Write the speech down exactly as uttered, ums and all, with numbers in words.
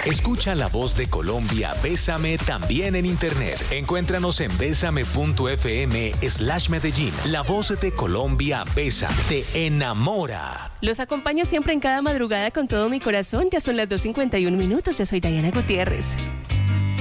Escucha la voz de Colombia, Bésame, también en internet. Encuéntranos en bésame.fm slash Medellín. La voz de Colombia, Bésame, te enamora. Los acompaño siempre en cada madrugada con todo mi corazón. Ya son las dos cincuenta y uno minutos. Yo soy Diana Gutiérrez.